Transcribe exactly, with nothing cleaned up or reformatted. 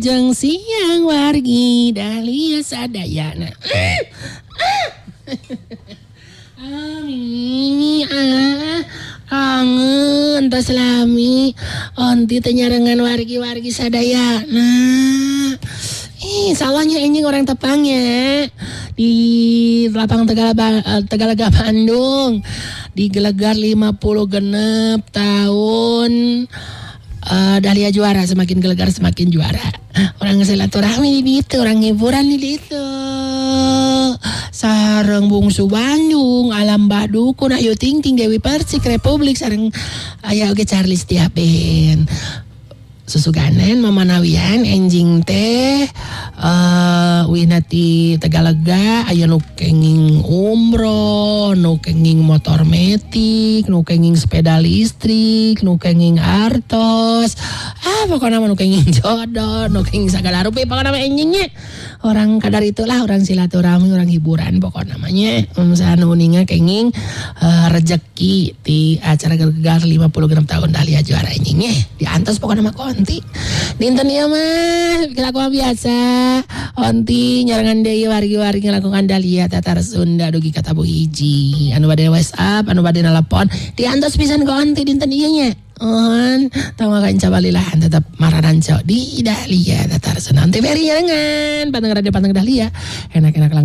Lajeng siang wargi Dahlia sadayana. Ami ah kangen tos lami onti teh nyarengan wargi-wargi sadayana. Ih, salahnya anjing orang tepangnya di lapang Tegalaga, Tegalaga Bandung digelegar lima puluh genep tahun. Uh, Dahlia juara, semakin gelegar semakin juara. Orang silaturahmi di ditu, orang hiburan di ditu. Sareng bungsu Bandung, alam Badukun, Ayu Ting Ting, Dewi Persik, Republik, sareng aya oge Charles Tiapen. Susuganan mamanawian enjing teh uh, winati Tegalaga aya nu kenging umroh, nu kenging motor metik, nu kenging sepeda listrik, nu kenging artos. Ah pokoknya nu kenging jodoh, nu kenging sagala rupi pokoknya enjingnya. Orang kadar itulah orang silaturahmi, orang hiburan pokoknya namanya. Misalnya uninga kenging uh, rezeki di acara gelegar lima puluh genep tahun Dahlia juara enjingnya. Diantos pokoknya mah onti. Dinten ieu mah kelakuan biasa. Onti nyarengan deui wargi-wargi ngelakukan Dahlia tatar Sunda dugi kata bu hiji. Anu bade WhatsApp, anu bade nelpon, diantos pisan ka onti dinten ieu nya. On, tawa kan cabalilahan tetap maranan cok di Dahlia tatar Sunda. Onti beri nyarengan, panteng rada panteng Dahlia. Enak-enak lang